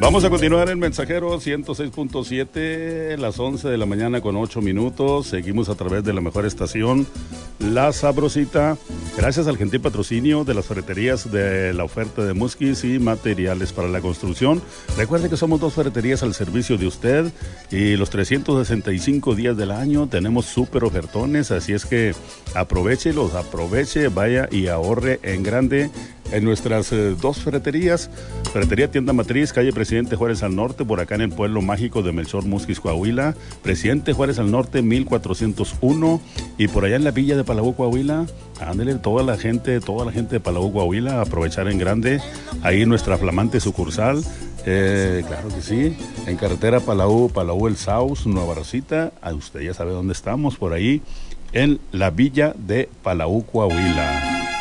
Vamos a continuar en Mensajero 106.7, las 11 de la mañana con 8 minutos. Seguimos a través de la mejor estación, La Sabrosita. Gracias al gentil patrocinio de las ferreterías de la oferta de Musquis y materiales para la construcción. Recuerde que somos 2 ferreterías al servicio de usted y los 365 días del año tenemos súper ofertones, así es que aproveche, vaya y ahorre en grande en nuestras 2 ferreterías. Ferretería Tienda Matriz, calle Presidente Juárez al Norte, por acá en el pueblo mágico de Melchor, Musquis, Coahuila. Presidente Juárez al Norte, 1401. Y por allá en la villa de Palau, Coahuila, ándele, toda la gente de Palau, Coahuila, aprovechar en grande ahí nuestra flamante sucursal. Claro que sí, en carretera Palau El Saus, Nueva Rosita. Usted ya sabe dónde estamos, por ahí en la villa de Palau, Coahuila.